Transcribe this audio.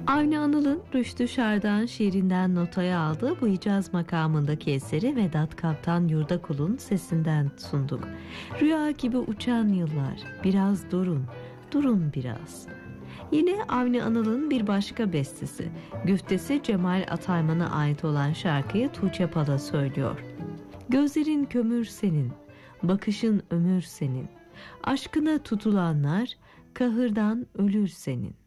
Avni Anıl'ın Rüştü Şardan şiirinden notaya aldığı bu icaz makamındaki eseri Vedat Kaptan Yurdakul'un sesinden sunduk. Rüya gibi uçan yıllar, biraz durun, durun biraz. Yine Avni Anıl'ın bir başka bestesi, güftesi Cemal Atayman'a ait olan şarkıyı Tuğçe Pala söylüyor. Gözlerin kömür senin, bakışın ömür senin, aşkına tutulanlar kahırdan ölür senin.